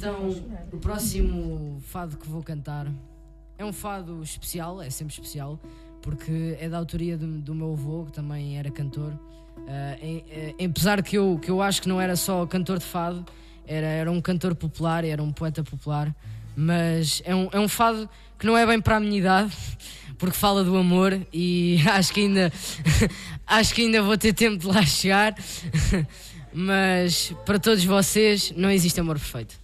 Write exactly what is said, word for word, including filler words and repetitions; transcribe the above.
Então, o próximo fado que vou cantar é um fado especial, é sempre especial, porque é da autoria do, do meu avô, que também era cantor. Uh, em, em, apesar que eu, que eu acho que não era só cantor de fado, era, era um cantor popular, era um poeta popular, mas é um, é um fado que não é bem para a minha idade, porque fala do amor e acho que ainda, acho que ainda vou ter tempo de lá chegar, mas para todos vocês não existe amor perfeito.